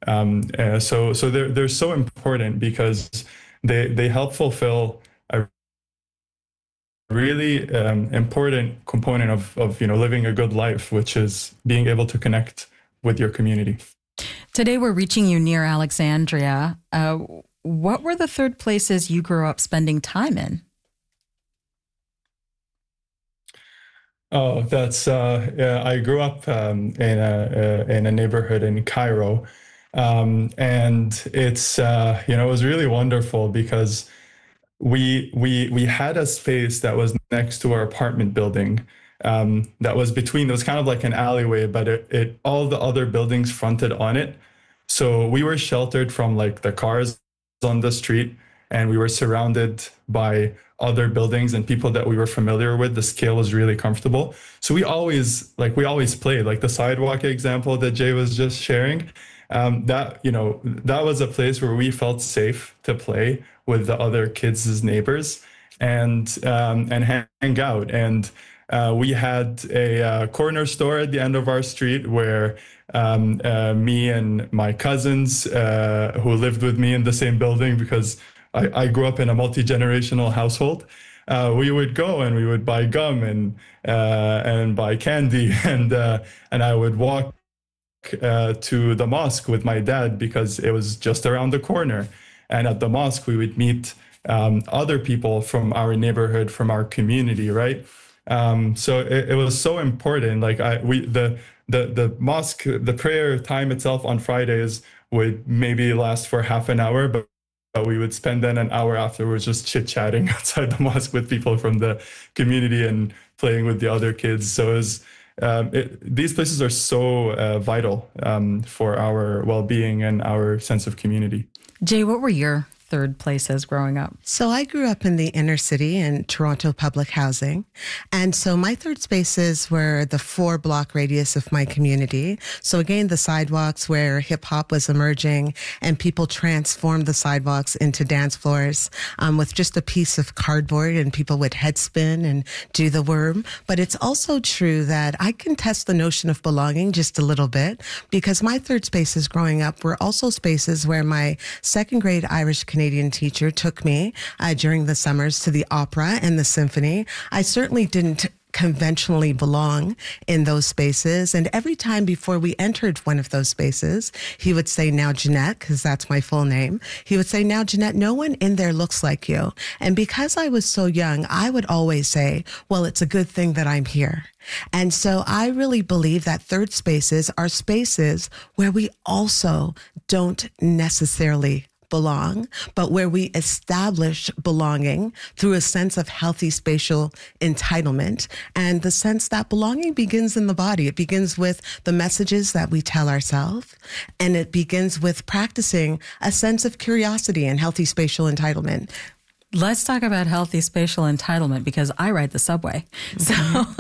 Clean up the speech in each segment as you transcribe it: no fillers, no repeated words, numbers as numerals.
So they're so important because they help fulfill a really important component of living a good life, which is being able to connect with your community. Today we're reaching you near Alexandria. What were the third places you grew up spending time in? Oh, that's yeah, I grew up in a neighborhood in Cairo, and it's it was really wonderful because we had a space that was next to our apartment building, that was between. It was kind of like an alleyway, but it all the other buildings fronted on it, so we were sheltered from like the cars on the street, and we were surrounded by other buildings and people that we were familiar with. The scale was really comfortable. So we always played, like the sidewalk example that Jay was just sharing. That was a place where we felt safe to play with the other kids' neighbors and hang out. And we had a corner store at the end of our street where me and my cousins who lived with me in the same building, because I grew up in a multi-generational household. We would go and we would buy gum and buy candy and I would walk to the mosque with my dad because it was just around the corner. And at the mosque, we would meet other people from our neighborhood, from our community, right? So it was so important. Like the mosque, the prayer time itself on Fridays would maybe last for half an hour, but we would spend then an hour afterwards just chit chatting outside the mosque with people from the community and playing with the other kids. So these places are so vital for our well-being and our sense of community. Jay, what were your third places growing up? So I grew up in the inner city in Toronto public housing. And so my third spaces were the 4-block radius of my community. So again, the sidewalks where hip hop was emerging and people transformed the sidewalks into dance floors with just a piece of cardboard, and people would head spin and do the worm. But it's also true that I contest the notion of belonging just a little bit, because my third spaces growing up were also spaces where my second grade Irish Canadian teacher took me during the summers to the opera and the symphony. I certainly didn't conventionally belong in those spaces. And every time before we entered one of those spaces, he would say, "Now, Jeanette," because that's my full name. He would say, "Now, Jeanette, no one in there looks like you." And because I was so young, I would always say, "Well, it's a good thing that I'm here." And so I really believe that third spaces are spaces where we also don't necessarily belong, but where we establish belonging through a sense of healthy spatial entitlement, and the sense that belonging begins in the body. It begins with the messages that we tell ourselves, and it begins with practicing a sense of curiosity and healthy spatial entitlement. Let's talk about healthy spatial entitlement, because I ride the subway. So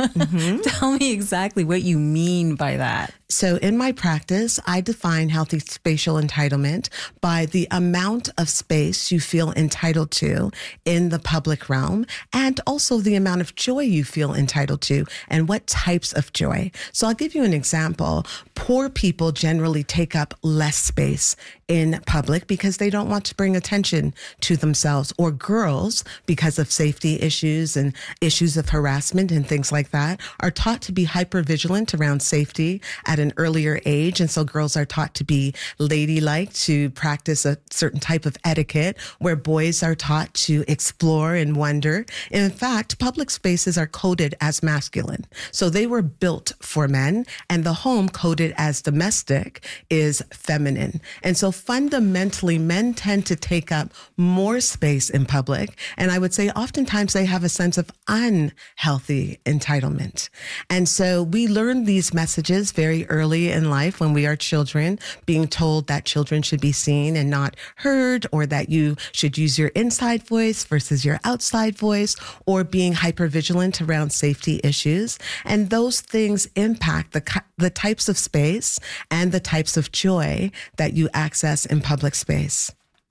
tell me exactly what you mean by that. So in my practice, I define healthy spatial entitlement by the amount of space you feel entitled to in the public realm, and also the amount of joy you feel entitled to and what types of joy. So I'll give you an example. Poor people generally take up less space in public because they don't want to bring attention to themselves, or girls, because of safety issues and issues of harassment and things like that, are taught to be hypervigilant around safety at an earlier age. And so girls are taught to be ladylike, to practice a certain type of etiquette, where boys are taught to explore and wonder. In fact, public spaces are coded as masculine. So they were built for men, and the home, coded as domestic, is feminine. And so fundamentally, men tend to take up more space in public. And I would say oftentimes they have a sense of unhealthy entitlement. And so we learn these messages very early in life when we are children, being told that children should be seen and not heard, or that you should use your inside voice versus your outside voice, or being hypervigilant around safety issues. And those things impact the types of space and the types of joy that you access in public space.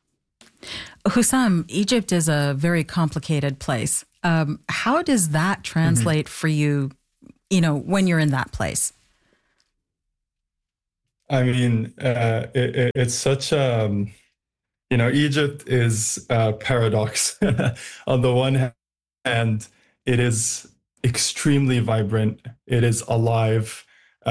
Hussam, Egypt is a very complicated place. How does that translate for you, when you're in that place? I mean, it's such a, Egypt is a paradox. On the one hand, it is extremely vibrant. It is alive.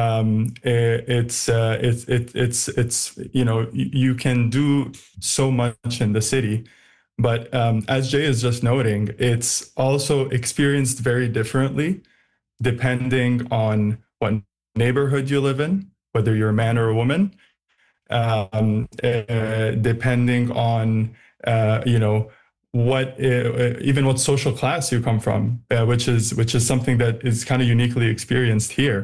It's you can do so much in the city, but as Jay is just noting, it's also experienced very differently depending on what neighborhood you live in, whether you're a man or a woman, depending on even what social class you come from, which is something that is kind of uniquely experienced here.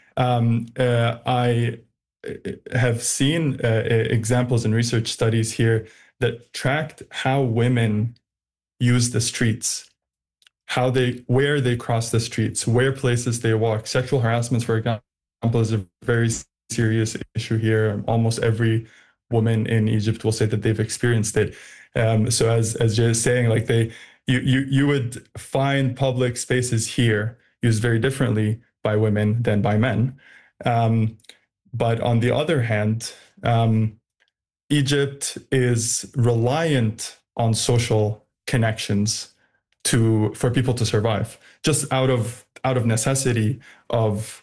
I have seen examples in research studies here that tracked how women use the streets, where they cross the streets, where places they walk. Sexual harassment, for example, is a very serious issue here. Almost every woman in Egypt will say that they've experienced it. So as Jay is saying, like you would find public spaces here used very differently by women than by men. But on the other hand, Egypt is reliant on social connections for people to survive, just out of necessity of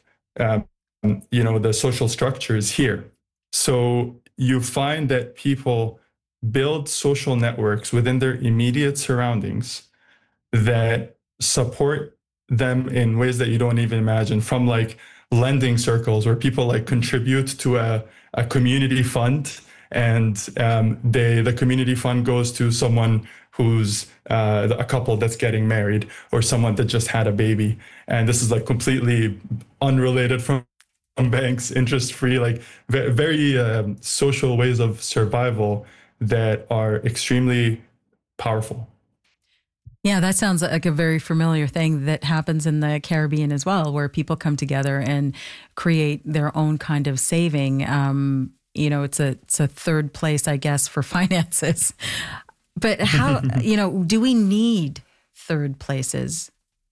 the social structures here. So you find that people build social networks within their immediate surroundings that support them in ways that you don't even imagine, from like lending circles where people like contribute to a community fund, and the community fund goes to someone who's a couple that's getting married, or someone that just had a baby. And this is like completely unrelated from banks, interest-free, like very social ways of survival that are extremely powerful. Yeah, that sounds like a very familiar thing that happens in the Caribbean as well, where people come together and create their own kind of saving. It's a third place, I guess, for finances. But how, do we need third places?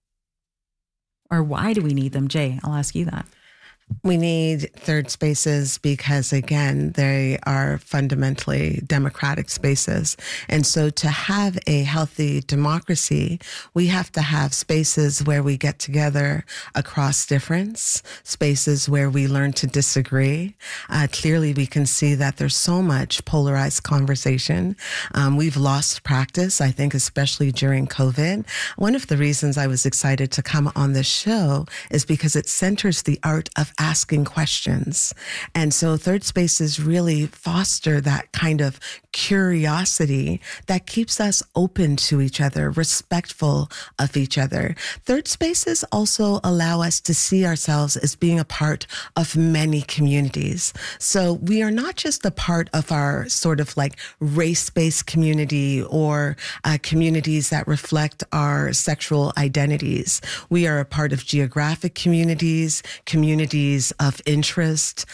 Or why do we need them? Jay, I'll ask you that. We need third spaces because, again, they are fundamentally democratic spaces. And so to have a healthy democracy, we have to have spaces where we get together across difference, spaces where we learn to disagree. Clearly, we can see that there's so much polarized conversation. We've lost practice, I think, especially during COVID. One of the reasons I was excited to come on this show is because it centers the art of asking questions. And so third spaces really foster that kind of curiosity that keeps us open to each other, respectful of each other. Third spaces also allow us to see ourselves as being a part of many communities. So we are not just a part of our sort of like race-based community or communities that reflect our sexual identities. We are a part of geographic communities of interest,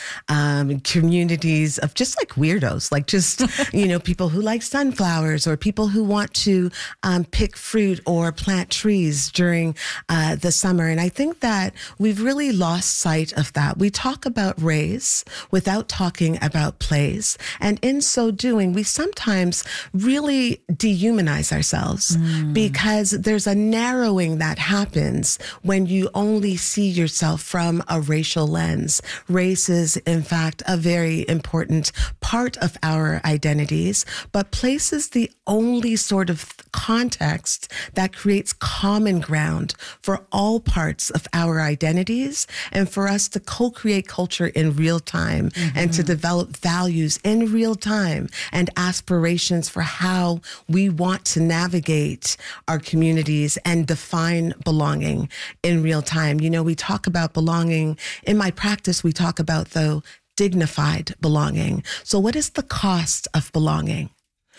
communities of just like weirdos, like just, people who like sunflowers, or people who want to pick fruit or plant trees during the summer. And I think that we've really lost sight of that. We talk about race without talking about place. And in so doing, we sometimes really dehumanize ourselves because there's a narrowing that happens when you only see yourself from a racial lens. Race is, in fact, a very important part of our identities, but place is the only sort of context that creates common ground for all parts of our identities, and for us to co-create culture in real time and to develop values in real time and aspirations for how we want to navigate our communities and define belonging in real time. We talk about belonging. In my practice, we talk about, though, dignified belonging. So what is the cost of belonging?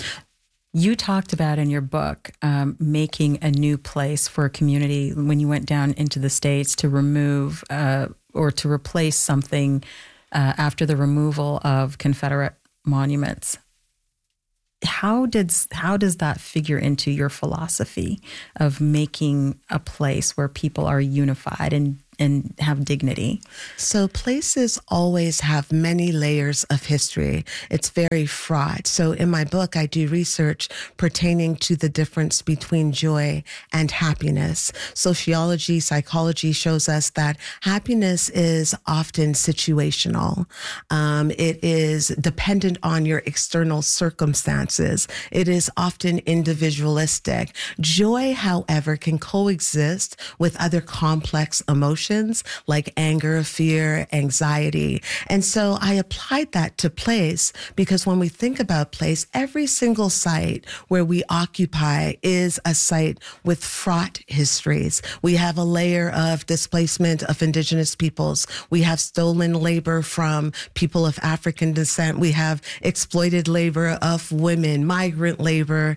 You talked about in your book making a new place for a community when you went down into the States to remove or to replace something after the removal of Confederate monuments. How does that figure into your philosophy of making a place where people are unified and have dignity? So places always have many layers of history. It's very fraught. So in my book, I do research pertaining to the difference between joy and happiness. Sociology, psychology shows us that happiness is often situational. It is dependent on your external circumstances. It is often individualistic. Joy, however, can coexist with other complex emotions like anger, fear, anxiety. And so I applied that to place because when we think about place, every single site where we occupy is a site with fraught histories. We have a layer of displacement of indigenous peoples. We have stolen labor from people of African descent. We have exploited labor of women, migrant labor.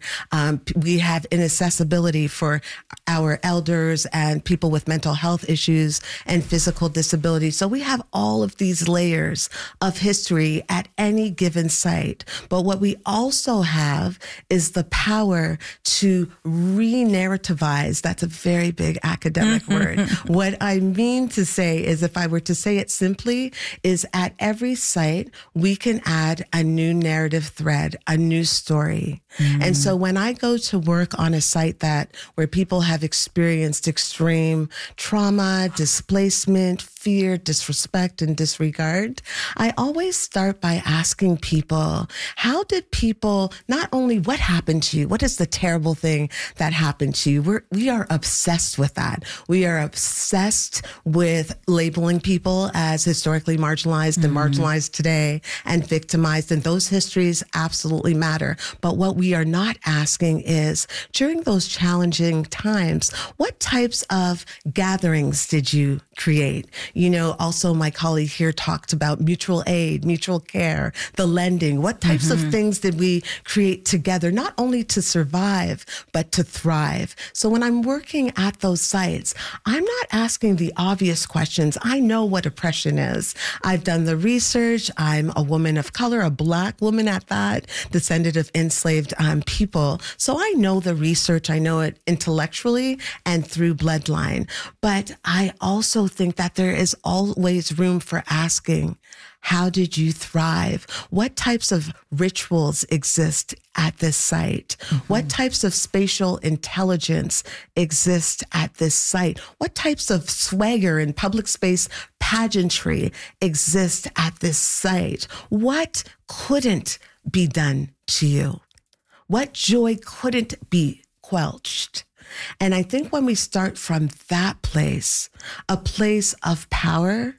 We have inaccessibility for our elders and people with mental health issues and physical disability. So we have all of these layers of history at any given site. But what we also have is the power to re-narrativize. That's a very big academic word. What I mean to say is, if I were to say it simply, is at every site, we can add a new narrative thread, a new story. And so when I go to work on a site where people have experienced extreme trauma, displacement, fear, disrespect, and disregard, I always start by asking people, how did people, not only what happened to you, what is the terrible thing that happened to you? We are obsessed with that. We are obsessed with labeling people as historically marginalized and marginalized today and victimized. And those histories absolutely matter. But what we are not asking is, during those challenging times, what types of gatherings did you create? You know, also my colleague here talked about mutual aid, mutual care, the lending. What types of things did we create together, not only to survive, but to thrive? So when I'm working at those sites, I'm not asking the obvious questions. I know what oppression is. I've done the research. I'm a woman of color, a Black woman at that, descendant of enslaved people. So I know the research. I know it intellectually and through bloodline. But I also think that there is always room for asking, how did you thrive? What types of rituals exist at this site? What types of spatial intelligence exist at this site? What types of swagger and public space pageantry exist at this site? What couldn't be done to you? What joy couldn't be quelched? And I think when we start from that place, a place of power,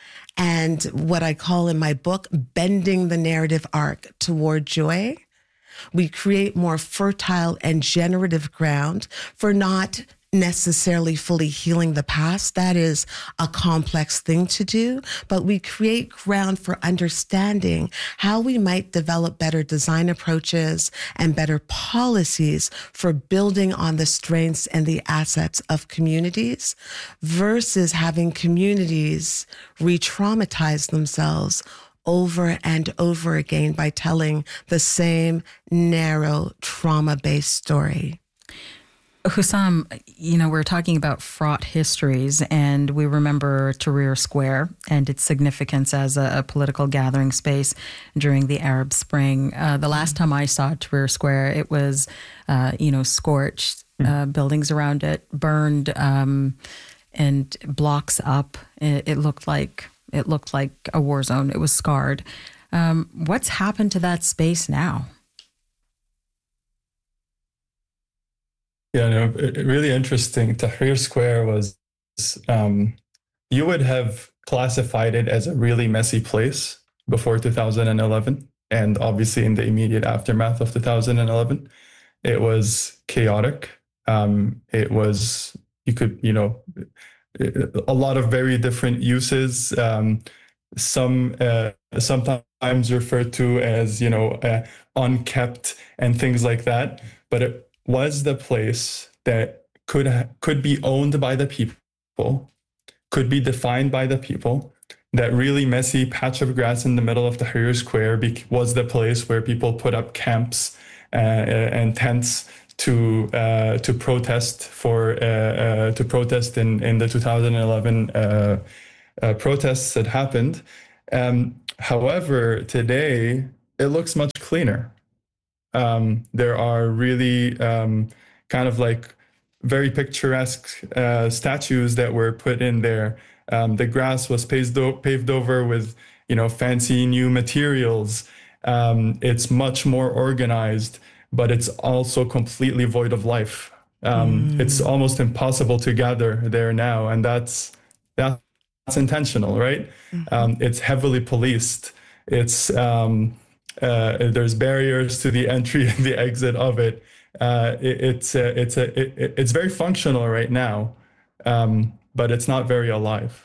and what I call in my book, bending the narrative arc toward joy, we create more fertile and generative ground for not necessarily fully healing the past. That is a complex thing to do, but we create ground for understanding how we might develop better design approaches and better policies for building on the strengths and the assets of communities versus having communities re-traumatize themselves over and over again by telling the same narrow trauma-based story. Hussam, you know, we're talking about fraught histories, and we remember Tahrir Square and its significance as a political gathering space during the Arab Spring. The last time I saw Tahrir Square, it was, scorched, buildings around it burned, and blocks up. It looked like a war zone. It was scarred. What's happened to that space now? Yeah, no, really interesting. Tahrir Square was, you would have classified it as a really messy place before 2011. And obviously in the immediate aftermath of 2011, it was chaotic. It was, a lot of very different uses. Sometimes referred to as, unkept and things like that. But it was the place that could be owned by the people, could be defined by the people. That really messy patch of grass in the middle of Tahrir Square was the place where people put up camps and tents to protest in the 2011 protests that happened. However, today it looks much cleaner. There are really kind of like very picturesque statues that were put in there. The grass was paved over with, fancy new materials. It's much more organized, but it's also completely void of life. It's almost impossible to gather there now, and that's intentional, right? It's heavily policed. It's there's barriers to the entry and the exit of it. It's very functional right now, but it's not very alive.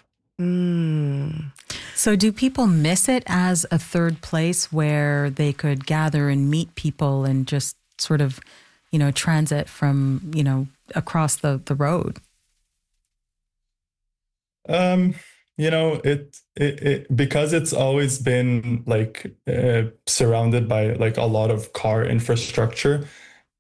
So do people miss it as a third place where they could gather and meet people and just sort of, transit from, across the road? Because it's always been like surrounded by like a lot of car infrastructure.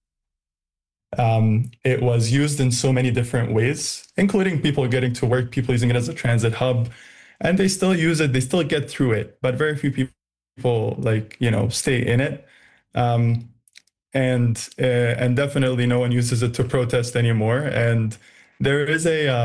It was used in so many different ways, including people getting to work, people using it as a transit hub, and they still use it. They still get through it, but very few people stay in it. And definitely no one uses it to protest anymore. And there is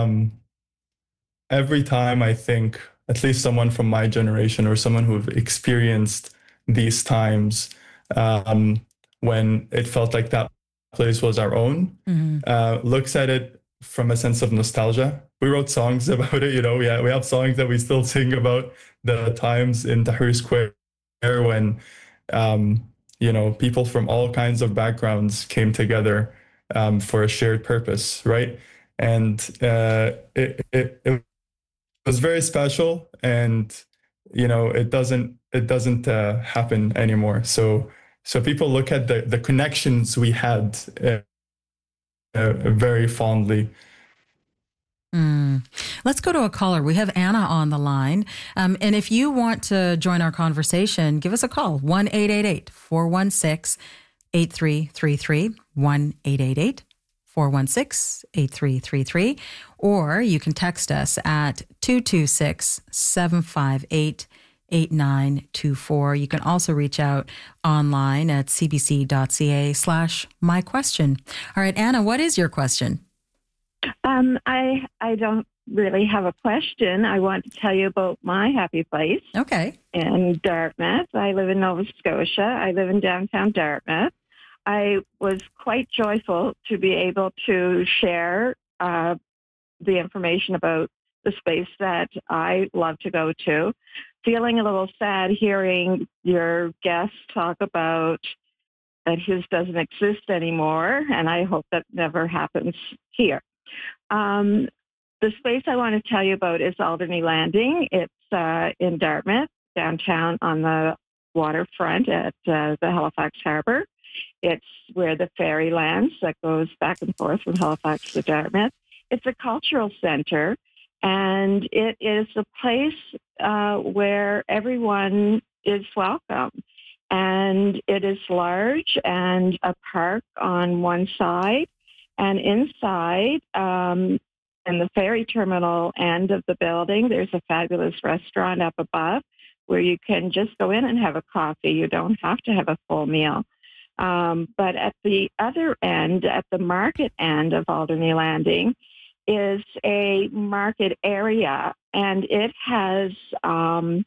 every time I think at least someone from my generation or someone who've experienced these times when it felt like that place was our own, looks at it from a sense of nostalgia. We wrote songs about it, we have songs that we still sing about the times in Tahrir Square when, people from all kinds of backgrounds came together for a shared purpose, right? And it was very special, and it doesn't happen anymore. So people look at the connections we had very fondly. Let's go to a caller. We have Anna on the line. And if you want to join our conversation, give us a call, 1-888-416-8333, 1-888-416-8333, or you can text us at 226-758-8924. You can also reach out online at cbc.ca/myquestion. All right, Anna, what is your question? I don't really have a question. I want to tell you about my happy place. Okay. In Dartmouth. I live in Nova Scotia. I live in downtown Dartmouth. I was quite joyful to be able to share the information about the space that I love to go to. Feeling a little sad hearing your guest talk about that his doesn't exist anymore, and I hope that never happens here. The space I want to tell you about is Alderney Landing. It's in Dartmouth, downtown on the waterfront at the Halifax Harbour. It's where the ferry lands that goes back and forth from Halifax to Dartmouth. It's a cultural center, and it is a place where everyone is welcome. And it is large and a park on one side. And inside, in the ferry terminal end of the building, there's a fabulous restaurant up above where you can just go in and have a coffee. You don't have to have a full meal. But at the other end, at the market end of Alderney Landing, is a market area, and it has a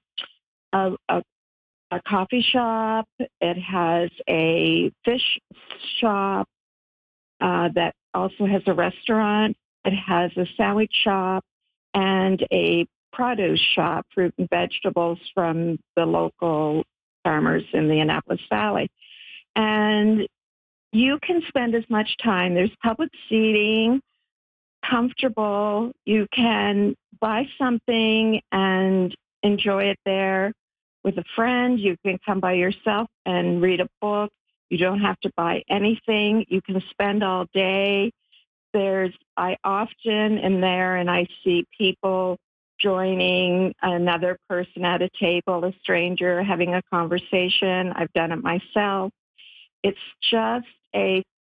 coffee shop. It has a fish shop that also has a restaurant. It has a sandwich shop and a produce shop, fruit and vegetables from the local farmers in the Annapolis Valley. And you can spend as much time. There's public seating, comfortable. You can buy something and enjoy it there with a friend. You can come by yourself and read a book. You don't have to buy anything. You can spend all day. I often am there and I see people joining another person at a table, a stranger, having a conversation. I've done it myself. It's just a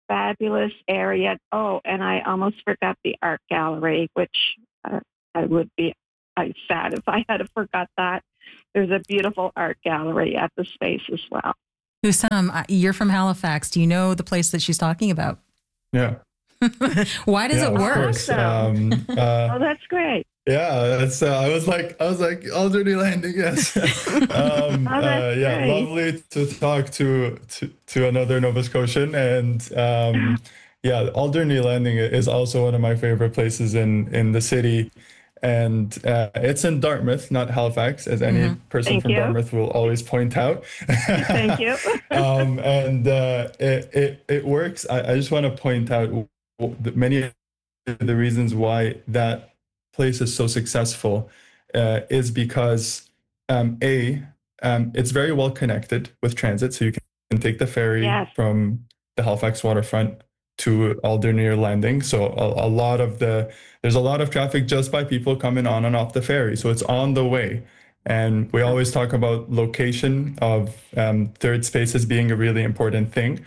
fabulous area. Oh, and I almost forgot the art gallery, which I would be sad if I had forgot that. There's a beautiful art gallery at the space as well. Hussam, you're from Halifax. Do you know the place that she's talking about? Yeah. Why does it work? Of course. Oh, that's great. Yeah, that's. I was like, Alderney Landing. Yes. Yeah, great. lovely to talk to another Nova Scotian, and yeah, Alderney Landing is also one of my favorite places in the city, and it's in Dartmouth, not Halifax, as any person from Dartmouth will always point out. Thank you. And it works. I just want to point out many of the reasons why that place is so successful is because it's very well connected with transit, so you can take the ferry from the Halifax waterfront to Alderney Landing. So there's a lot of traffic just by people coming on and off the ferry, so it's on the way. And we always talk about location of third spaces being a really important thing.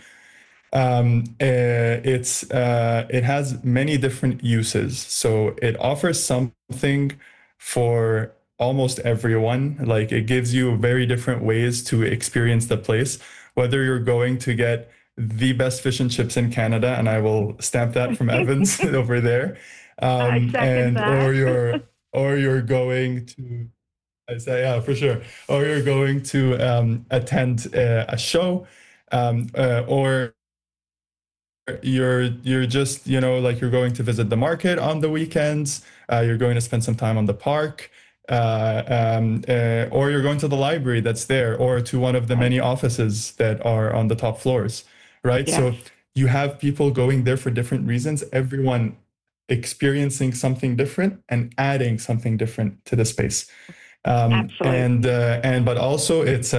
It has many different uses. So it offers something for almost everyone. Like, it gives you very different ways to experience the place, whether you're going to get the best fish and chips in Canada, and I will stamp that from Evans over there. Or you're going to, I say, yeah, for sure. Or you're going to attend a show, or you're just, like, you're going to visit the market on the weekends, you're going to spend some time on the park, or you're going to the library that's there, or to one of the many offices that are on the top floors, right? Yes. So you have people going there for different reasons, everyone experiencing something different and adding something different to the space. Absolutely. But also it's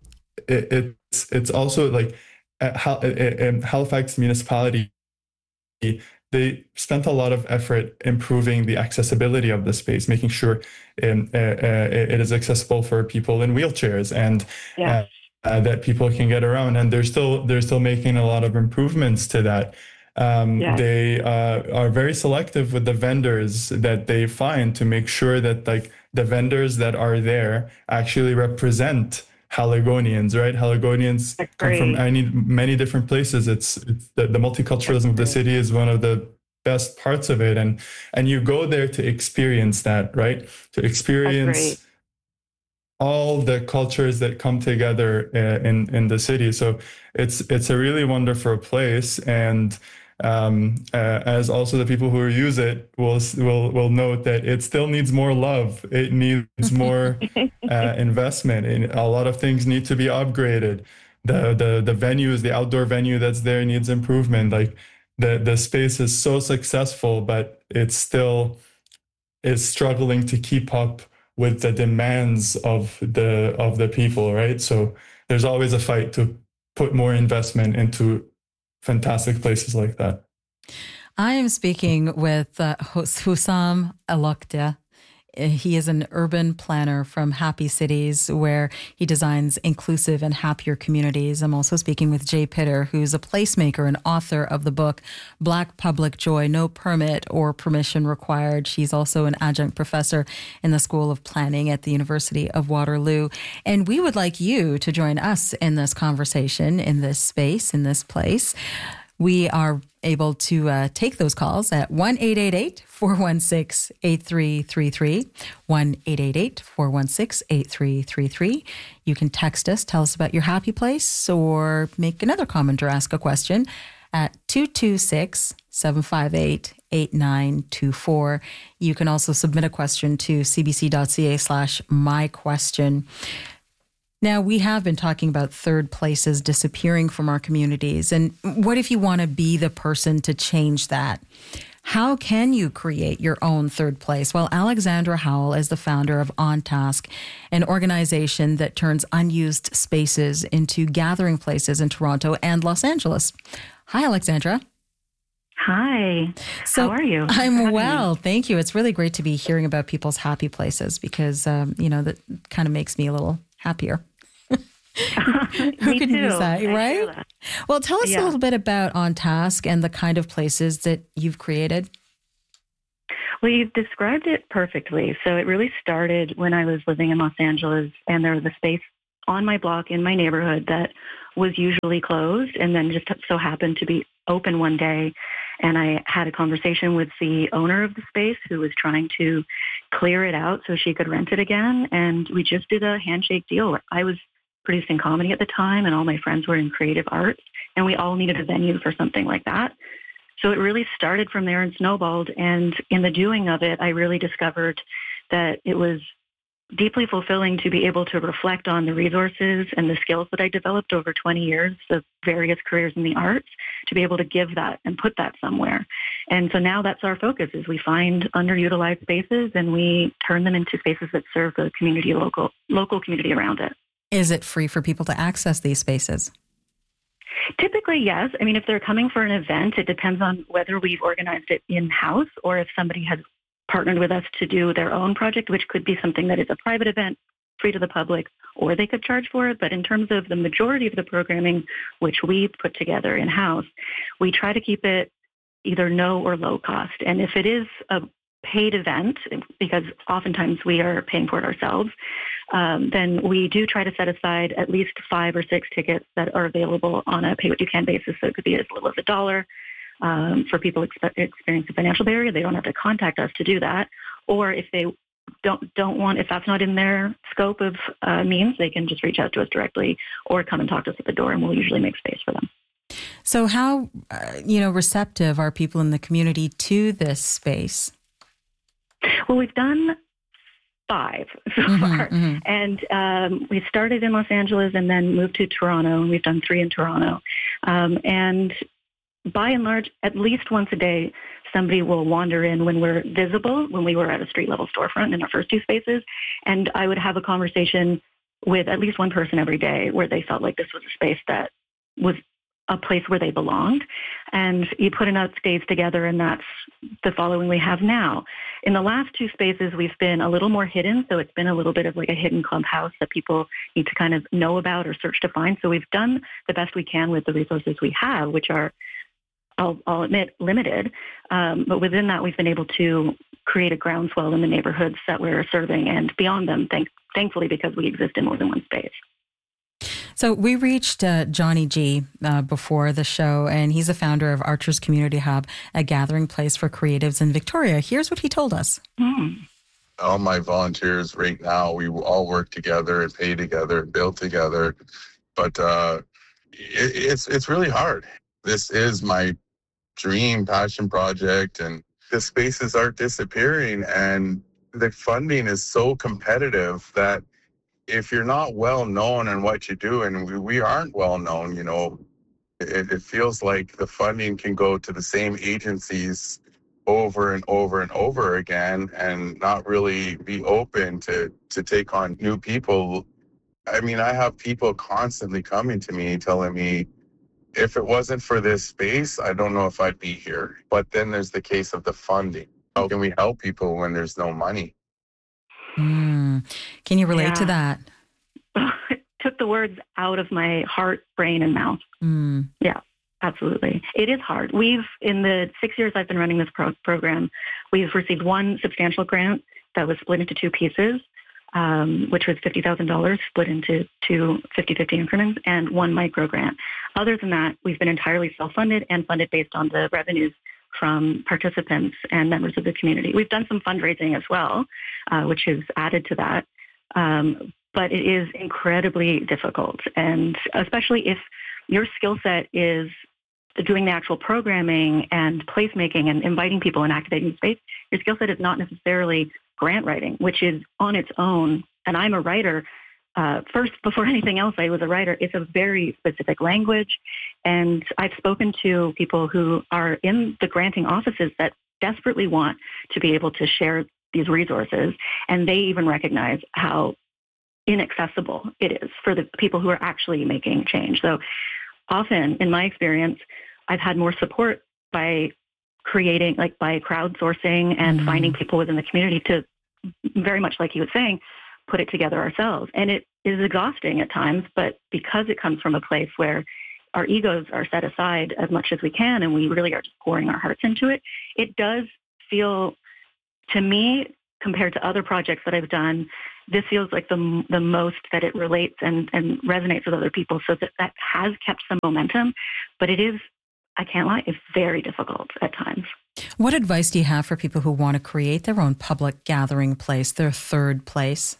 also like, Halifax municipality, they spent a lot of effort improving the accessibility of the space, making sure it is accessible for people in wheelchairs, and that people can get around. And they're still making a lot of improvements to that. They are very selective with the vendors that they find to make sure that, like, the vendors that are there actually represent Haligonians, right? Haligonians come from many different places. It's the multiculturalism of the city is one of the best parts of it, and you go there to experience that, right? To experience all the cultures that come together in the city. So it's a really wonderful place, and as also the people who use it will note that it still needs more love. It needs more investment, and a lot of things need to be upgraded. The venues, the outdoor venue that's there needs improvement. Like, the space is so successful, but it still is struggling to keep up with the demands of the people, right? So there's always a fight to put more investment into fantastic places like that. I am speaking with Hussam Alokda. He is an urban planner from Happy Cities, where he designs inclusive and happier communities. I'm also speaking with Jay Pitter, who's a placemaker and author of the book Black Public Joy, No Permit or Permission Required. She's also an adjunct professor in the School of Planning at the University of Waterloo. And we would like you to join us in this conversation, in this space, in this place. We are able to take those calls at 1-888-416-8333, 1-888-416-8333. You can text us, tell us about your happy place, or make another comment or ask a question at 226-758-8924. You can also submit a question to cbc.ca/myquestion. Now, we have been talking about third places disappearing from our communities. And what if you want to be the person to change that? How can you create your own third place? Well, Alexandra Howell is the founder of On Task, an organization that turns unused spaces into gathering places in Toronto and Los Angeles. Hi, Alexandra. Hi. So, how are you? I'm well. Thank you. It's really great to be hearing about people's happy places because, that kind of makes me a little happier. Who Me could too. use that, right? Well, tell us a Yeah. little bit about On Task and the kind of places that you've created. Well, you described it perfectly. So it really started when I was living in Los Angeles, and there was a space on my block in my neighborhood that was usually closed and then just so happened to be open one day. And I had a conversation with the owner of the space who was trying to clear it out so she could rent it again. And we just did a handshake deal. I was producing comedy at the time, and all my friends were in creative arts, and we all needed a venue for something like that. So it really started from there and snowballed. And in the doing of it, I really discovered that it was deeply fulfilling to be able to reflect on the resources and the skills that I developed over 20 years of various careers in the arts, to be able to give that and put that somewhere. And so now that's our focus, is we find underutilized spaces and we turn them into spaces that serve the community, local community around it. Is it free for people to access these spaces? Typically, yes. I mean, if they're coming for an event, it depends on whether we've organized it in-house or if somebody has partnered with us to do their own project, which could be something that is a private event, free to the public, or they could charge for it. But in terms of the majority of the programming, which we put together in-house, we try to keep it either no or low cost. And if it is a paid event, because oftentimes we are paying for it ourselves, then we do try to set aside at least 5 or 6 tickets that are available on a pay-what-you-can basis. So it could be as little as $1. For people experience a financial barrier, they don't have to contact us to do that. Or if they don't want, if that's not in their scope of means, they can just reach out to us directly or come and talk to us at the door, and we'll usually make space for them. So how, receptive are people in the community to this space? Well, we've done 5 so far. Mm-hmm. And we started in Los Angeles and then moved to Toronto, and we've done 3 in Toronto. And by and large, at least once a day, somebody will wander in when we're visible, when we were at a street-level storefront in our first 2 spaces. And I would have a conversation with at least one person every day where they felt like this was a space that was a place where they belonged. And you put enough days together, and that's the following we have now. In the last 2 spaces, we've been a little more hidden. So it's been a little bit of like a hidden clubhouse that people need to kind of know about or search to find. So we've done the best we can with the resources we have, which are, I'll admit, limited. But within that, we've been able to create a groundswell in the neighborhoods that we're serving and beyond them, thankfully, because we exist in more than one space. So we reached Johnny G before the show, and he's a founder of Archers Community Hub, a gathering place for creatives in Victoria. Here's what he told us. All my volunteers right now, we all work together and pay together and build together. But it's really hard. This is my dream passion project, and the spaces are disappearing, and the funding is so competitive that if you're not well known in what you do, and we aren't well known, it feels like the funding can go to the same agencies over and over and over again and not really be open to take on new people. I mean, I have people constantly coming to me telling me, if it wasn't for this space, I don't know if I'd be here. But then there's the case of the funding. How can we help people when there's no money? Can you relate to that? It took the words out of my heart, brain, and mouth. Yeah, absolutely. It is hard. In the 6 years I've been running this program, we've received 1 substantial grant that was split into 2 pieces, which was $50,000 split into 2 50-50 increments, and 1 micro grant. Other than that, we've been entirely self-funded and funded based on the revenues from participants and members of the community. We've done some fundraising as well, which has added to that. But it is incredibly difficult. And especially if your skill set is doing the actual programming and placemaking and inviting people and activating space, your skill set is not necessarily grant writing, which is on its own. And I'm a writer. First, before anything else, I was a writer. It's a very specific language. And I've spoken to people who are in the granting offices that desperately want to be able to share these resources. And they even recognize how inaccessible it is for the people who are actually making change. So often, in my experience, I've had more support by creating, like by crowdsourcing and finding people within the community to, very much like he was saying, put it together ourselves. And it is exhausting at times, but because it comes from a place where our egos are set aside as much as we can, and we really are just pouring our hearts into it, it does feel, to me, compared to other projects that I've done, this feels like the most that it relates and resonates with other people. So that has kept some momentum, but it is, I can't lie, it's very difficult at times. What advice do you have for people who want to create their own public gathering place, their third place?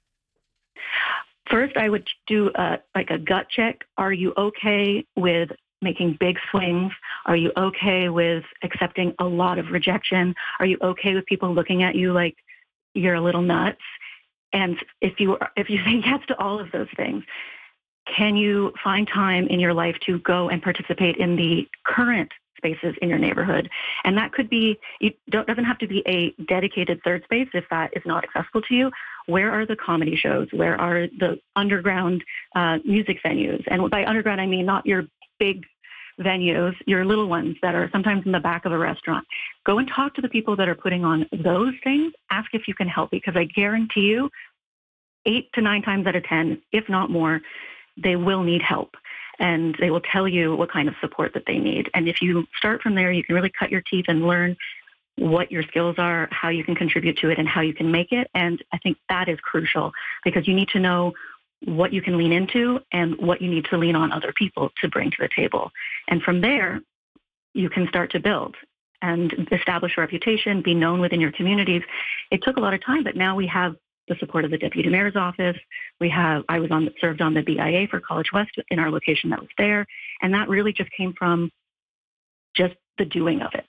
First, I would do a gut check. Are you okay with making big swings? Are you okay with accepting a lot of rejection? Are you okay with people looking at you like you're a little nuts? And if you say yes to all of those things, can you find time in your life to go and participate in the current spaces in your neighborhood? And that could be, doesn't have to be a dedicated third space if that is not accessible to you. Where are the comedy shows? Where are the underground music venues? And by underground, I mean not your big venues, your little ones that are sometimes in the back of a restaurant. Go and talk to the people that are putting on those things. Ask if you can help, because I guarantee you 8 to 9 times out of 10, if not more, they will need help. And they will tell you what kind of support that they need. And if you start from there, you can really cut your teeth and learn what your skills are, how you can contribute to it, and how you can make it. And I think that is crucial, because you need to know what you can lean into and what you need to lean on other people to bring to the table. And from there, you can start to build and establish a reputation, be known within your communities. It took a lot of time, but now we have the support of the Deputy Mayor's office. I was served on the BIA for College West in our location that was there. And that really just came from just the doing of it.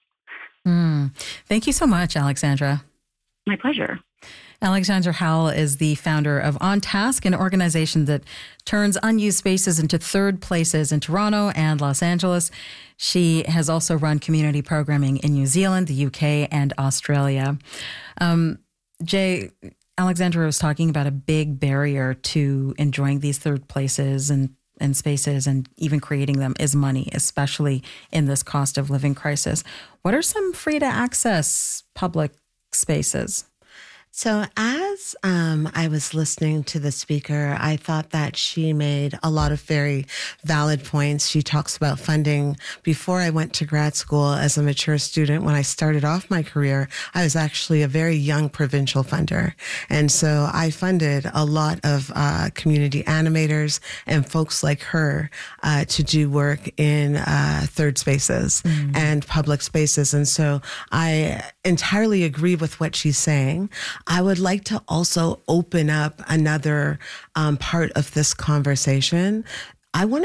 Thank you so much, Alexandra. My pleasure. Alexandra Howell is the founder of On Task, an organization that turns unused spaces into third places in Toronto and Los Angeles. She has also run community programming in New Zealand, the UK, and Australia. Jay, Alexandra was talking about a big barrier to enjoying these third places and spaces and even creating them is money, especially in this cost of living crisis. What are some free to access public spaces? So as I was listening to the speaker, I thought that she made a lot of very valid points. She talks about funding. Before I went to grad school as a mature student, when I started off my career, I was actually a very young provincial funder. And so I funded a lot of community animators and folks like her to do work in third spaces and public spaces. And so I entirely agree with what she's saying. I would like to also open up another part of this conversation. I want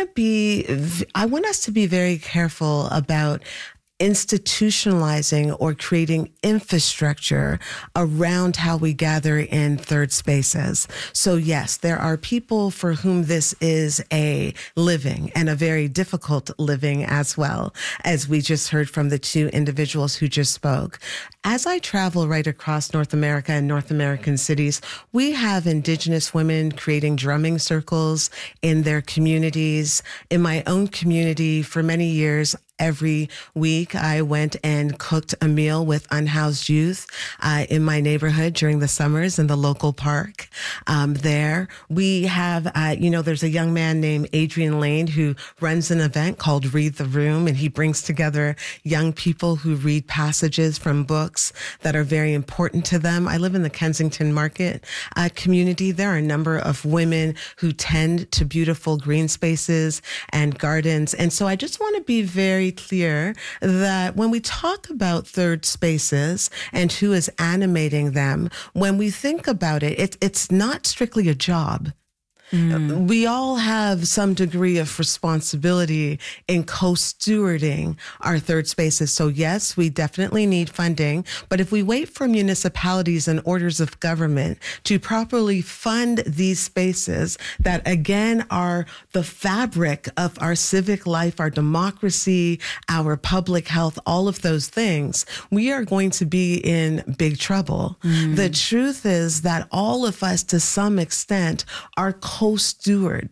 us to be very careful about institutionalizing or creating infrastructure around how we gather in third spaces. So yes, there are people for whom this is a living and a very difficult living, as well, as we just heard from the two individuals who just spoke. As I travel right across North America and North American cities, we have Indigenous women creating drumming circles in their communities. In my own community, for many years, every week, I went and cooked a meal with unhoused youth in my neighborhood during the summers in the local park. There, we have, there's a young man named Adrian Lane who runs an event called Read the Room, and he brings together young people who read passages from books that are very important to them. I live in the Kensington Market community. There are a number of women who tend to beautiful green spaces and gardens. And so I just want to be very clear that when we talk about third spaces and who is animating them, when we think about it, it's not strictly a job. We all have some degree of responsibility in co-stewarding our third spaces. So yes, we definitely need funding, but if we wait for municipalities and orders of government to properly fund these spaces that again are the fabric of our civic life, our democracy, our public health, all of those things, we are going to be in big trouble. The truth is that all of us, to some extent, are co-stewards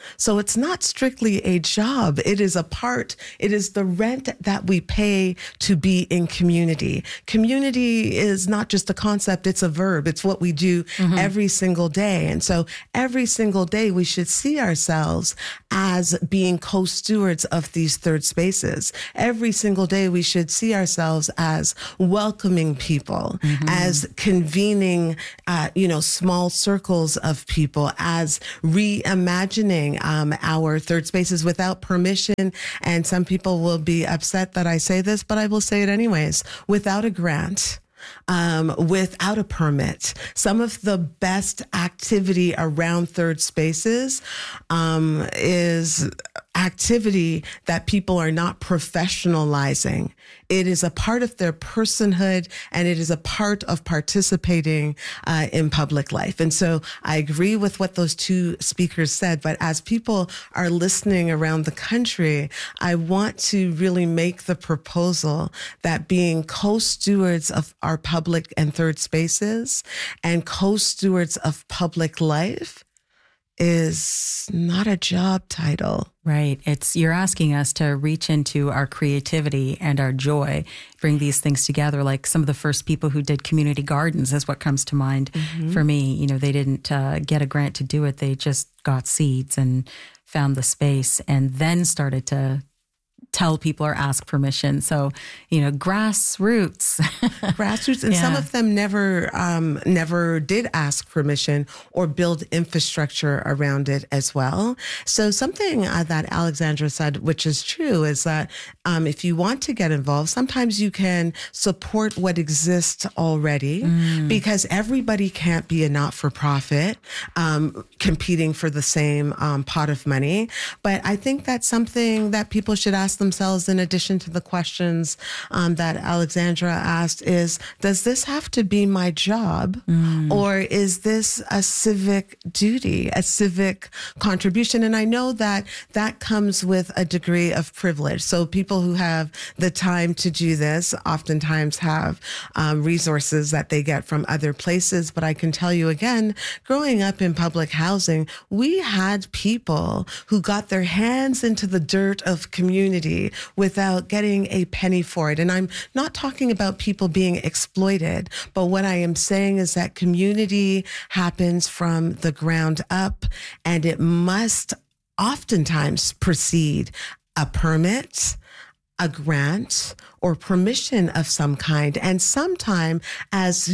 So it's not strictly a job. It is the rent that we pay to be in community. Community is not just a concept, it's a verb. It's what we do every single day. And so every single day we should see ourselves as being co-stewards of these third spaces. Every single day we should see ourselves as welcoming people, as convening, small circles of people, as reimagining our third spaces without permission. And some people will be upset that I say this, but I will say it anyways, without a grant. Without a permit. Some of the best activity around third spaces is activity that people are not professionalizing. It is a part of their personhood, and it is a part of participating in public life. And so I agree with what those two speakers said, but as people are listening around the country, I want to really make the proposal that being co-stewards of our public and third spaces and co-stewards of public life is not a job title. Right. You're asking us to reach into our creativity and our joy, bring these things together. Like some of the first people who did community gardens is what comes to mind for me. They didn't get a grant to do it. They just got seeds and found the space and then started to tell people or ask permission. So, grassroots. Grassroots. And some of them never did ask permission or build infrastructure around it as well. So something that Alexandra said, which is true, is that if you want to get involved, sometimes you can support what exists already because everybody can't be a not-for-profit competing for the same pot of money. But I think that's something that people should ask themselves in addition to the questions that Alexandra asked is, does this have to be my job or is this a civic duty, a civic contribution? And I know that that comes with a degree of privilege. So people who have the time to do this oftentimes have resources that they get from other places. But I can tell you again, growing up in public housing, we had people who got their hands into the dirt of community without getting a penny for it. And I'm not talking about people being exploited, but what I am saying is that community happens from the ground up, and it must oftentimes precede a permit, a grant, or permission of some kind. And sometime, as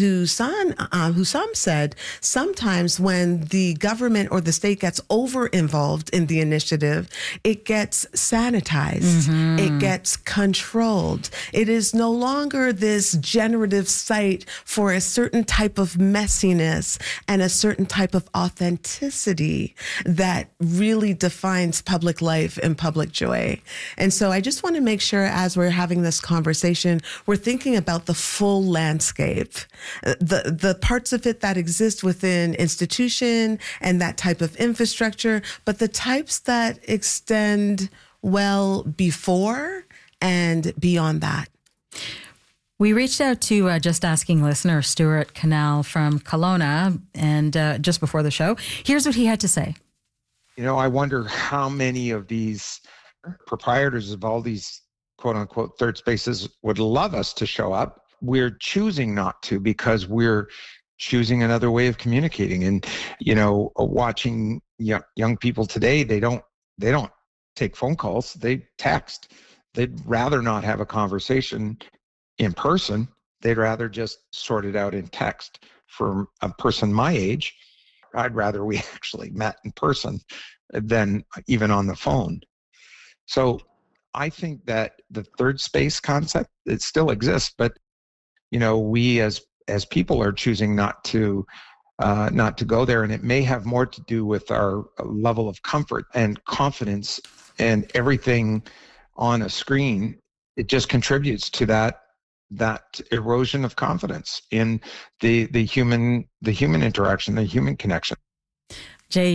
Hussam said, sometimes when the government or the state gets over involved in the initiative, it gets sanitized, it gets controlled. It is no longer this generative site for a certain type of messiness and a certain type of authenticity that really defines public life and public joy. And so I just want to make sure as we're having this conversation, we're thinking about the full landscape, the parts of it that exist within institution and that type of infrastructure, but the types that extend well before and beyond that. We reached out to Just Asking listener Stuart Canal from Kelowna, and just before the show, here's what he had to say. I wonder how many of these proprietors of all these quote unquote third spaces would love us to show up. We're choosing not to because we're choosing another way of communicating. And, watching young people today, they don't take phone calls, they text. They'd rather not have a conversation in person. They'd rather just sort it out in text. For a person my age, I'd rather we actually met in person than even on the phone. So I think that the third space concept, it still exists, but we as people are choosing not to go there, and it may have more to do with our level of comfort and confidence, and everything on a screen. It just contributes to that erosion of confidence in the human interaction, the human connection. Jay, you're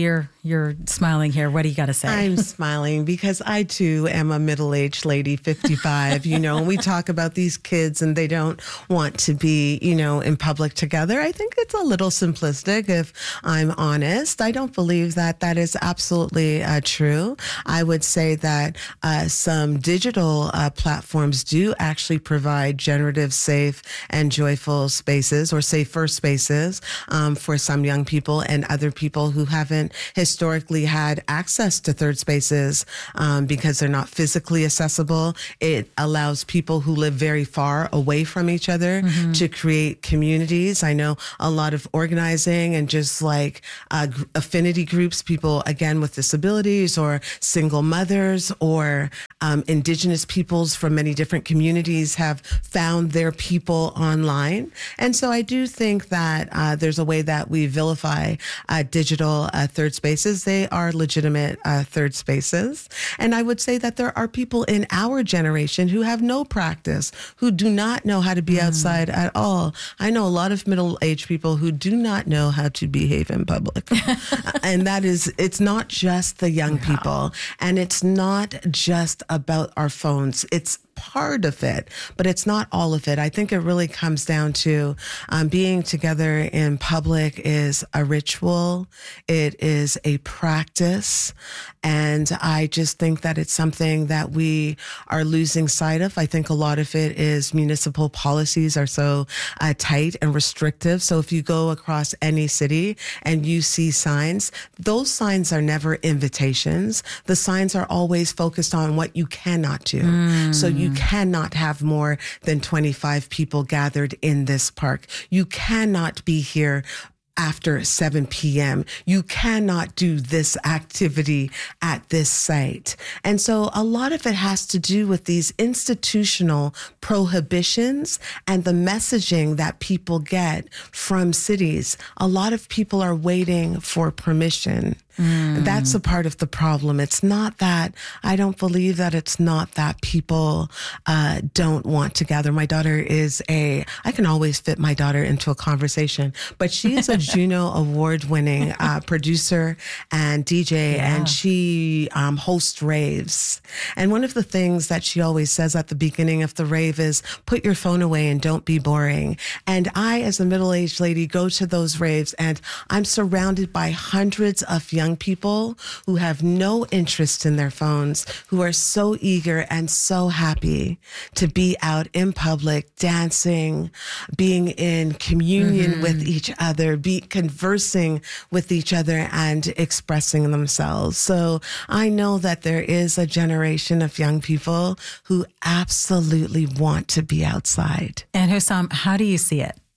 You're smiling here. What do you got to say? I'm smiling because I too am a middle-aged lady, 55, and we talk about these kids and they don't want to be, in public together. I think it's a little simplistic if I'm honest. I don't believe that is absolutely true. I would say that some digital platforms do actually provide generative, safe, and joyful spaces or safer spaces for some young people and other people who haven't historically had access to third spaces because they're not physically accessible. It allows people who live very far away from each other to create communities. I know a lot of organizing and just like affinity groups, people, again, with disabilities or single mothers or indigenous peoples from many different communities have found their people online. And so I do think that there's a way that we vilify digital third spaces. They are legitimate third spaces. And I would say that there are people in our generation who have no practice, who do not know how to be outside at all. I know a lot of middle-aged people who do not know how to behave in public. And it's not just the young people, and it's not just about our phones. It's part of it, but it's not all of it. I think it really comes down to being together in public is a ritual. It is a practice. And I just think that it's something that we are losing sight of. I think a lot of it is municipal policies are so tight and restrictive. So if you go across any city and you see signs, those signs are never invitations. The signs are always focused on what you cannot do. So you cannot have more than 25 people gathered in this park. You cannot be here after 7 p.m. You cannot do this activity at this site. And so a lot of it has to do with these institutional prohibitions and the messaging that people get from cities. A lot of people are waiting for permission. That's a part of the problem. It's not that, I don't believe that it's not that people don't want to gather. My daughter I can always fit my daughter into a conversation, but she is a Juno Award-winning producer and DJ, and she hosts raves. And one of the things that she always says at the beginning of the rave is, put your phone away and don't be boring. And I, as a middle-aged lady, go to those raves and I'm surrounded by hundreds of young people who have no interest in their phones, who are so eager and so happy to be out in public, dancing, being in communion with each other, conversing with each other and expressing themselves. So I know that there is a generation of young people who absolutely want to be outside. And Hussam, how do you see it?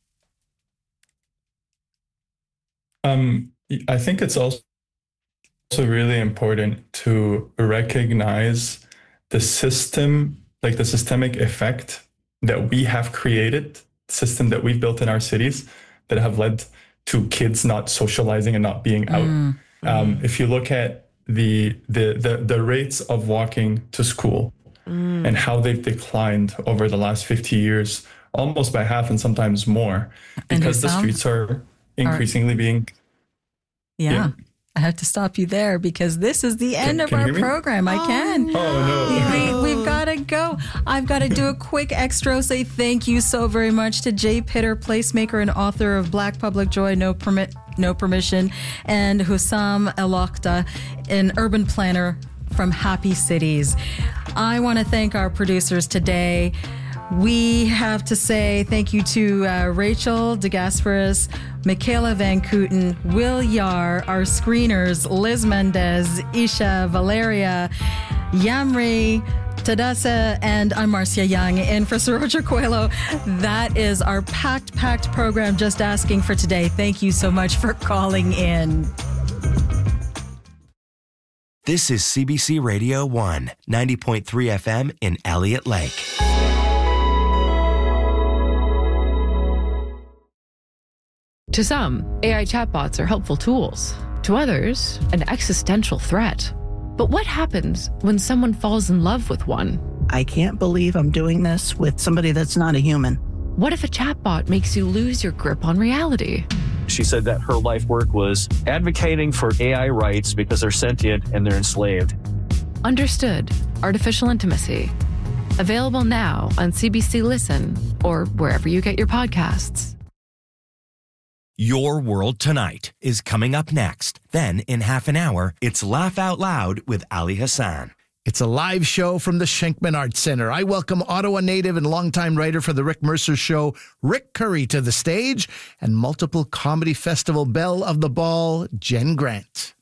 I think it's also really important to recognize the systemic effect that we have created, system that we've built in our cities that have led to kids not socializing and not being out. If you look at the rates of walking to school and how they've declined over the last 50 years, almost by half and sometimes more, because the streets are increasingly being... Yeah. I have to stop you there because this is the end of our program. I can. Oh, no. We've got to go. I've got to do a quick extra. Say thank you so very much to Jay Pitter, placemaker and author of Black Public Joy, No Permission, and Hussam El Okta, an urban planner from Happy Cities. I want to thank our producers today. We have to say thank you to Rachel DeGasperis, Michaela Van Kooten, Will Yar, our screeners, Liz Mendez, Isha, Valeria, Yamri, Tadassa, and I'm Marcia Young. And for Saroja Coelho, that is our packed program, Just Asking, for today. Thank you so much for calling in. This is CBC Radio 1, 90.3 FM in Elliott Lake. To some, AI chatbots are helpful tools. To others, an existential threat. But what happens when someone falls in love with one? I can't believe I'm doing this with somebody that's not a human. What if a chatbot makes you lose your grip on reality? She said that her life work was advocating for AI rights because they're sentient and they're enslaved. Understood. Artificial Intimacy. Available now on CBC Listen or wherever you get your podcasts. Your World Tonight is coming up next. Then, in half an hour, it's Laugh Out Loud with Ali Hassan. It's a live show from the Schenkman Arts Center. I welcome Ottawa native and longtime writer for the Rick Mercer Show, Rick Curry, to the stage, and multiple comedy festival belle of the ball, Jen Grant.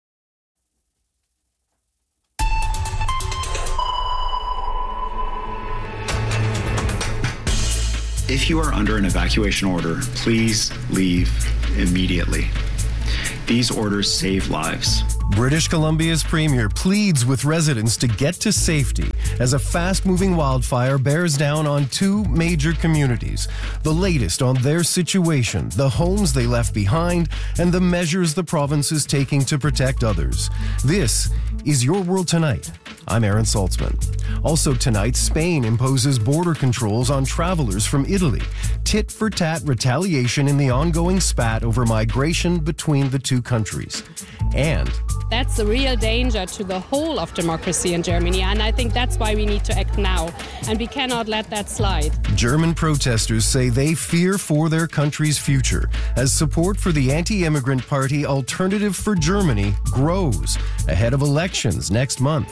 If you are under an evacuation order, please leave immediately. These orders save lives. British Columbia's premier pleads with residents to get to safety as a fast-moving wildfire bears down on two major communities. The latest on their situation, the homes they left behind, and the measures the province is taking to protect others. This is Your World Tonight. I'm Aaron Saltzman. Also tonight, Spain imposes border controls on travelers from Italy. Tit-for-tat retaliation in the ongoing spat over migration between the two countries. And that's the real danger to the whole of democracy in Germany, and I think that's why we need to act now, and we cannot let that slide. German protesters say they fear for their country's future as support for the anti-immigrant party Alternative for Germany grows ahead of elections next month.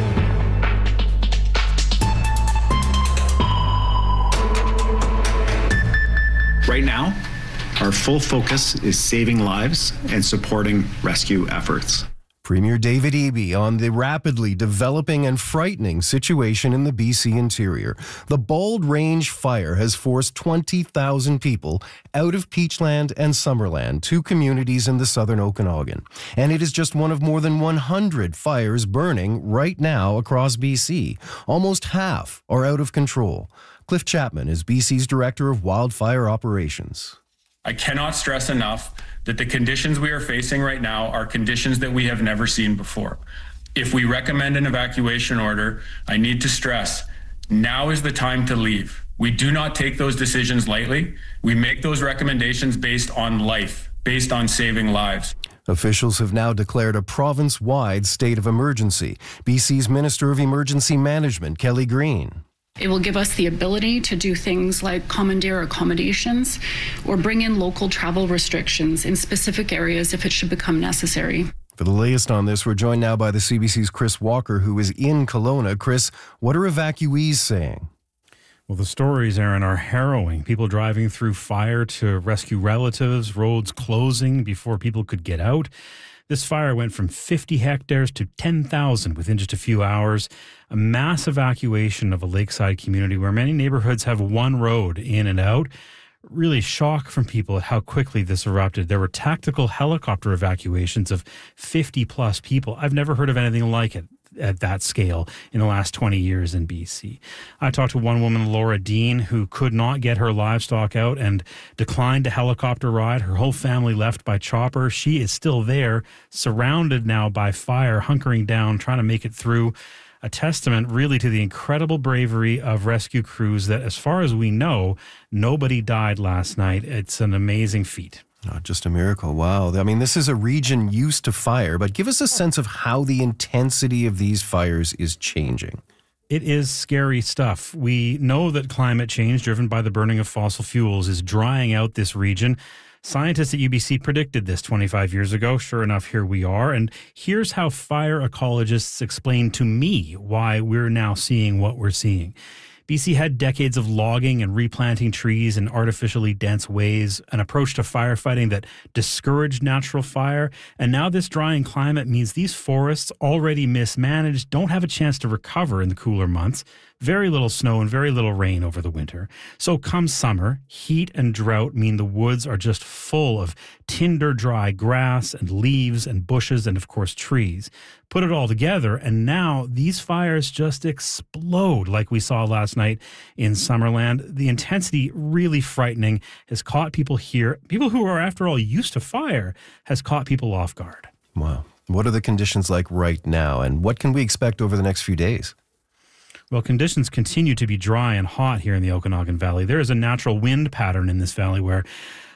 Right now, our full focus is saving lives and supporting rescue efforts. Premier David Eby on the rapidly developing and frightening situation in the BC interior. The Bald Range fire has forced 20,000 people out of Peachland and Summerland, two communities in the southern Okanagan. And it is just one of more than 100 fires burning right now across BC. Almost half are out of control. Cliff Chapman is BC's Director of Wildfire Operations. I cannot stress enough that the conditions we are facing right now are conditions that we have never seen before. If we recommend an evacuation order, I need to stress, now is the time to leave. We do not take those decisions lightly. We make those recommendations based on life, based on saving lives. Officials have now declared a province-wide state of emergency. BC's Minister of Emergency Management, Kelly Green. It will give us the ability to do things like commandeer accommodations or bring in local travel restrictions in specific areas if it should become necessary. For the latest on this, we're joined now by the CBC's Chris Walker, who is in Kelowna. Chris, what are evacuees saying? Well, the stories, Aaron, are harrowing. People driving through fire to rescue relatives, roads closing before people could get out. This fire went from 50 hectares to 10,000 within just a few hours. A mass evacuation of a lakeside community where many neighborhoods have one road in and out. Really shock from people at how quickly this erupted. There were tactical helicopter evacuations of 50 plus people. I've never heard of anything like it at that scale in the last 20 years in BC. I talked to one woman, Laura Dean, who could not get her livestock out and declined a helicopter ride. Her whole family left by chopper. She is still there, surrounded now by fire, hunkering down, trying to make it through. A testament really to the incredible bravery of rescue crews that, as far as we know, nobody died last night. It's an amazing feat. Oh, just a miracle. Wow. I mean, this is a region used to fire, but give us a sense of how the intensity of these fires is changing. It is scary stuff. We know that climate change driven by the burning of fossil fuels is drying out this region. Scientists at UBC predicted this 25 years ago. Sure enough, here we are. And here's how fire ecologists explain to me why we're now seeing what we're seeing. BC had decades of logging and replanting trees in artificially dense ways, an approach to firefighting that discouraged natural fire. And now this drying climate means these forests, already mismanaged, don't have a chance to recover in the cooler months. Very little snow and very little rain over the winter. So come summer, heat and drought mean the woods are just full of tinder dry grass and leaves and bushes and, of course, trees. Put it all together, and now these fires just explode like we saw last night in Summerland. The intensity, really frightening, has caught people here. People who are, after all, used to fire, has caught people off guard. Wow. What are the conditions like right now, and what can we expect over the next few days? Well, conditions continue to be dry and hot here in the Okanagan Valley. There is a natural wind pattern in this valley where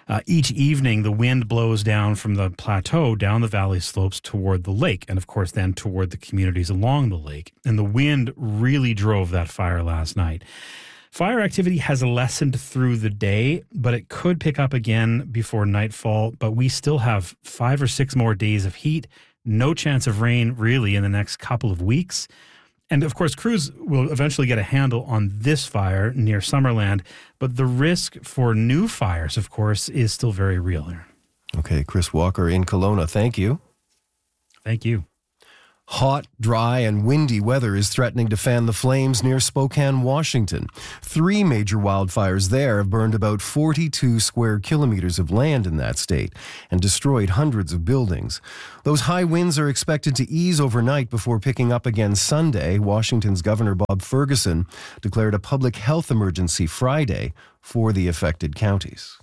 Each evening, the wind blows down from the plateau down the valley slopes toward the lake, and of course then toward the communities along the lake. And the wind really drove that fire last night. Fire activity has lessened through the day, but it could pick up again before nightfall. But we still have 5 or 6 more days of heat. No chance of rain really in the next couple of weeks. And of course, crews will eventually get a handle on this fire near Summerland, but the risk for new fires, of course, is still very real there. Okay, Chris Walker in Kelowna, thank you. Thank you. Hot, dry, and windy weather is threatening to fan the flames near Spokane, Washington. 3 major wildfires there have burned about 42 square kilometers of land in that state and destroyed hundreds of buildings. Those high winds are expected to ease overnight before picking up again Sunday. Washington's Governor Bob Ferguson declared a public health emergency Friday for the affected counties.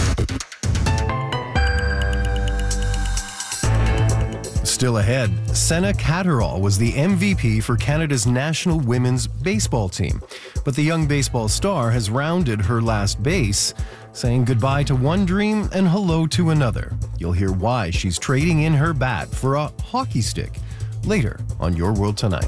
Still ahead, Senna Catterall was the MVP for Canada's national women's baseball team. But the young baseball star has rounded her last base, saying goodbye to one dream and hello to another. You'll hear why she's trading in her bat for a hockey stick later on Your World Tonight.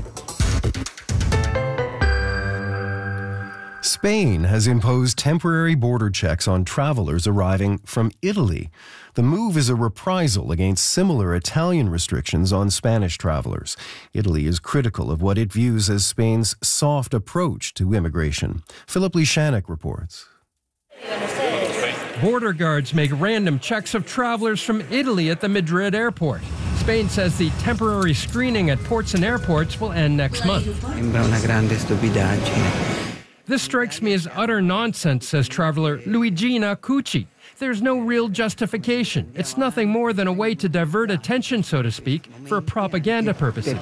Spain has imposed temporary border checks on travelers arriving from Italy. The move is a reprisal against similar Italian restrictions on Spanish travelers. Italy is critical of what it views as Spain's soft approach to immigration. Philip Lishanek reports. Border guards make random checks of travelers from Italy at the Madrid airport. Spain says the temporary screening at ports and airports will end next month. This strikes me as utter nonsense, says traveler Luigina Cucci. There's no real justification. It's nothing more than a way to divert attention, so to speak, for propaganda purposes.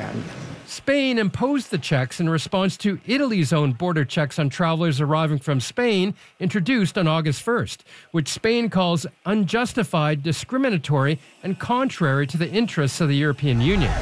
Spain imposed the checks in response to Italy's own border checks on travelers arriving from Spain, introduced on August 1st, which Spain calls unjustified, discriminatory, and contrary to the interests of the European Union.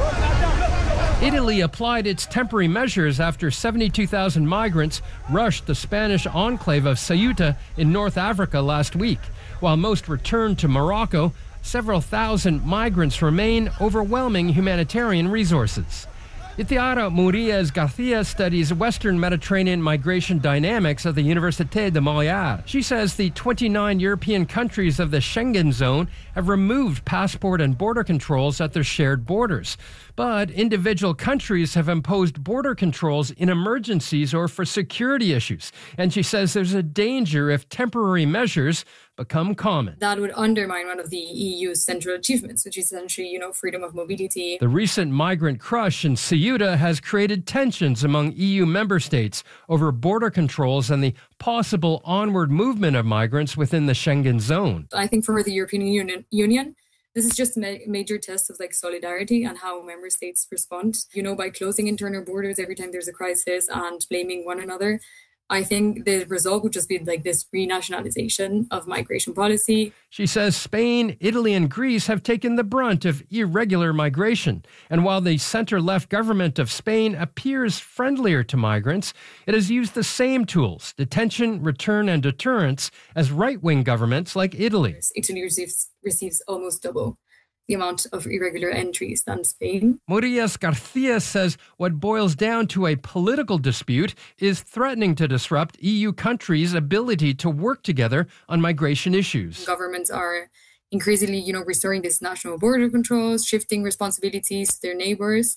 Italy applied its temporary measures after 72,000 migrants rushed the Spanish enclave of Ceuta in North Africa last week. While most returned to Morocco, several thousand migrants remain, overwhelming humanitarian resources. Itiara Murias Garcia studies Western Mediterranean migration dynamics at the Université de Montréal. She says the 29 European countries of the Schengen zone have removed passport and border controls at their shared borders. But individual countries have imposed border controls in emergencies or for security issues. And she says there's a danger if temporary measures become common. That would undermine one of the EU's central achievements, which is essentially, freedom of mobility. The recent migrant crush in Ceuta has created tensions among EU member states over border controls and the possible onward movement of migrants within the Schengen zone. I think for the European Union, this is just a major test of solidarity and how member states respond. By closing internal borders every time there's a crisis and blaming one another. I think the result would just be this renationalization of migration policy. She says Spain, Italy, and Greece have taken the brunt of irregular migration. And while the center-left government of Spain appears friendlier to migrants, it has used the same tools, detention, return, and deterrence, as right-wing governments like Italy. Italy receives almost double the amount of irregular entries than Spain. Murias Garcia says what boils down to a political dispute is threatening to disrupt EU countries' ability to work together on migration issues. Governments are increasingly, restoring these national border controls, shifting responsibilities to their neighbors,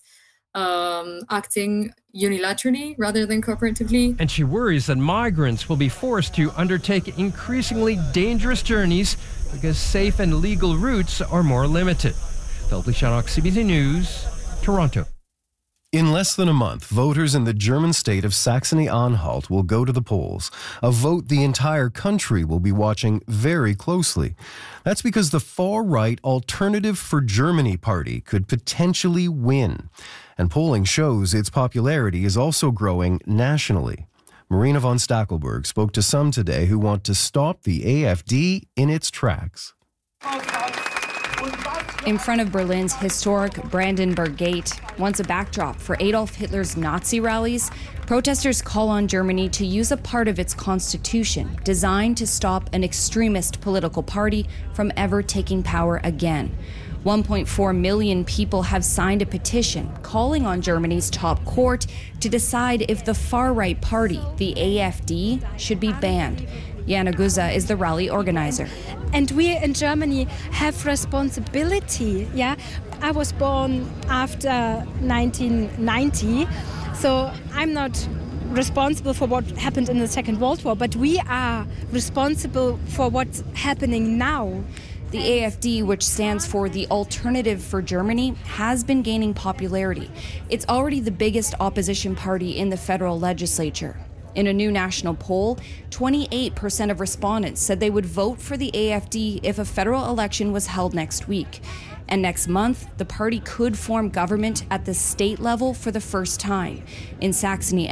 acting unilaterally rather than cooperatively. And she worries that migrants will be forced to undertake increasingly dangerous journeys because safe and legal routes are more limited. Philip Lishanek, CBC News, Toronto. In less than a month, voters in the German state of Saxony-Anhalt will go to the polls, a vote the entire country will be watching very closely. That's because the far-right Alternative for Germany party could potentially win. And polling shows its popularity is also growing nationally. Marina von Stackelberg spoke to some today who want to stop the AfD in its tracks. In front of Berlin's historic Brandenburg Gate, once a backdrop for Adolf Hitler's Nazi rallies, protesters call on Germany to use a part of its constitution designed to stop an extremist political party from ever taking power again. 1.4 million people have signed a petition calling on Germany's top court to decide if the far-right party, the AfD, should be banned. Jana Guza is the rally organizer. And we in Germany have responsibility. Yeah, I was born after 1990, so I'm not responsible for what happened in the Second World War, but we are responsible for what's happening now. The AfD, which stands for the Alternative for Germany, has been gaining popularity. It's already the biggest opposition party in the federal legislature. In a new national poll, 28% of respondents said they would vote for the AfD if a federal election was held next week. And next month, the party could form government at the state level for the first time. In Saxony